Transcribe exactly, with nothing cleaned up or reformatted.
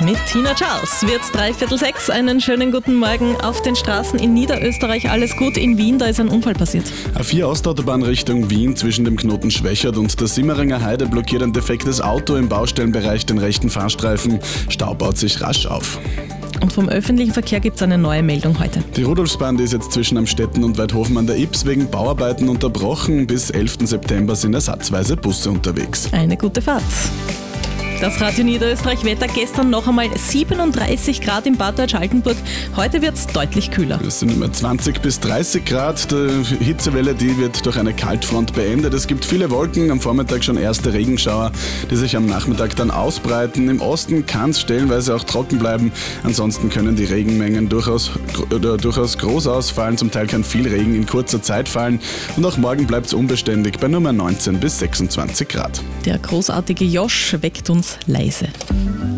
mit Tina Charles. Wird dreiviertel sechs. Einen schönen guten Morgen. Auf den Straßen in Niederösterreich alles gut. In Wien, da ist ein Unfall passiert. A vier Ostautobahn Richtung Wien zwischen dem Knoten Schwächert und der Simmeringer Heide blockiert ein defektes Auto im Baustellenbereich den rechten Fahrstreifen. Stau baut sich rasch auf. Und vom öffentlichen Verkehr gibt es eine neue Meldung heute. Die Rudolfsbahn die ist jetzt zwischen Amstetten und Weidhofen an der Ips wegen Bauarbeiten unterbrochen. Bis elften September sind ersatzweise Busse unterwegs. Eine gute Fahrt. Das Radio Niederösterreich Wetter gestern noch einmal siebenunddreißig Grad in Bad Deutsch-Altenburg. Heute wird es deutlich kühler. Es sind immer zwanzig bis dreißig Grad. Die Hitzewelle die wird durch eine Kaltfront beendet. Es gibt viele Wolken, am Vormittag schon erste Regenschauer, die sich am Nachmittag dann ausbreiten. Im Osten kann es stellenweise auch trocken bleiben. Ansonsten können die Regenmengen durchaus, oder durchaus groß ausfallen. Zum Teil kann viel Regen in kurzer Zeit fallen. Und auch morgen bleibt es unbeständig bei Nummer neunzehn bis sechsundzwanzig Grad. Der großartige Josh weckt uns leise.